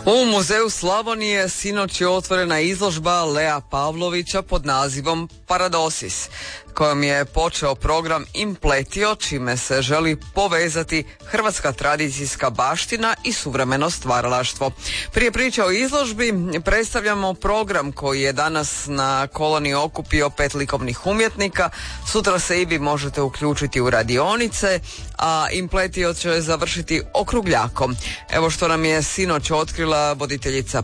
U Muzeju Slavonije sinoć je otvorena izložba Lea Pavlovića pod nazivom Paradosis, kojom je počeo program Impletio, čime se želi povezati hrvatska tradicijska baština i suvremeno stvaralaštvo. Prije priče o izložbi predstavljamo program koji je danas na koloniji okupio 5 likovnih umjetnika. Sutra se i vi možete uključiti u radionice, a Impletio će završiti okrugljakom. Evo što nam je sinoć otkrila voditeljica